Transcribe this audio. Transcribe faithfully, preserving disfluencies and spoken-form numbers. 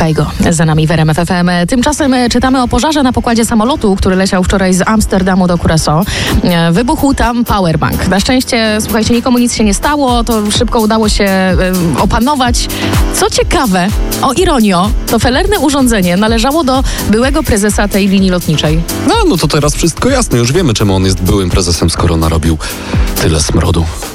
Kajgo za nami w R M F F M. Tymczasem czytamy o pożarze na pokładzie samolotu, który leciał wczoraj z Amsterdamu do Curaçao. Wybuchł tam powerbank. Na szczęście, słuchajcie, nikomu nic się nie stało, to szybko udało się y, opanować. Co ciekawe, o ironio, to felerne urządzenie należało do byłego prezesa tej linii lotniczej. No, no to teraz wszystko jasne. Już wiemy, czemu on jest byłym prezesem, skoro narobił tyle smrodu.